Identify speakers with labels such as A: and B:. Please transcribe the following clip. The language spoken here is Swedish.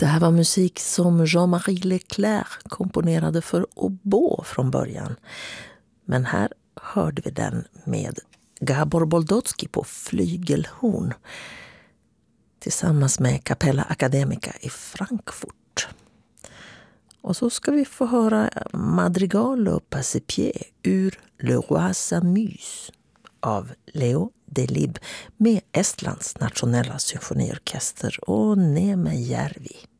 A: Det här var musik som Jean-Marie Leclerc komponerade för oboe från början. Men här hörde vi den med Gabor Boldotsky på flygelhorn tillsammans med Capella Academica i Frankfurt. Och så ska vi få höra Madrigal och Passepied ur Le Roi s'amuse av Leo Delibes med Estlands nationella symfoniorkester och Neeme Järvi.